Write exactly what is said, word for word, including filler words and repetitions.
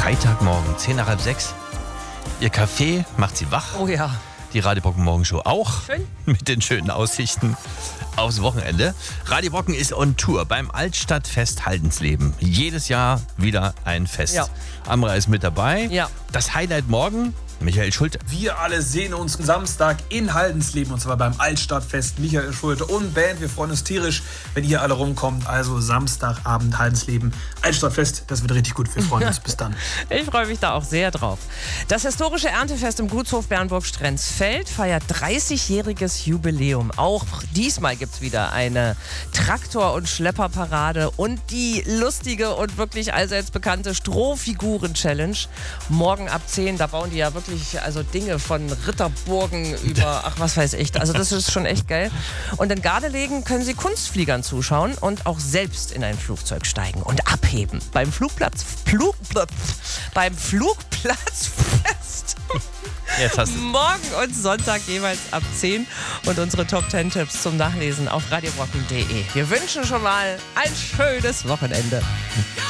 Freitagmorgen, zehn nach halb sechs. Ihr Kaffee macht sie wach. Oh ja. Die Radio Brocken Morgenshow auch. Schön. Mit den schönen Aussichten aufs Wochenende. Radio Brocken ist on Tour beim Altstadtfest Haldensleben. Jedes Jahr wieder ein Fest. Ja. Amra ist mit dabei. Ja. Das Highlight morgen, Michael Schulte. Wir alle sehen uns Samstag in Haldensleben und zwar beim Altstadtfest. Michael Schulte und Band. Wir freuen uns tierisch, wenn ihr alle rumkommt. Also Samstagabend Haldensleben, Altstadtfest. Das wird richtig gut. Wir freuen uns. Bis dann. Ich freue mich da auch sehr drauf. Das historische Erntefest im Gutshof Bernburg-Strenzfeld feiert dreißigjähriges Jubiläum. Auch diesmal gibt es wieder eine Traktor- und Schlepperparade und die lustige und wirklich allseits bekannte Strohfiguren-Challenge. Morgen ab zehn, da bauen die ja wirklich also Dinge von Ritterburgen über, ach was weiß ich. Also das ist schon echt geil. Und in Gardelegen können Sie Kunstfliegern zuschauen und auch selbst in ein Flugzeug steigen und abheben. Beim Flugplatz, Flugplatz, beim Flugplatzfest. Jetzt hast du Morgen und Sonntag jeweils ab zehn und unsere Top zehn Tipps zum Nachlesen auf radiobrocken punkt de. Wir wünschen schon mal ein schönes Wochenende.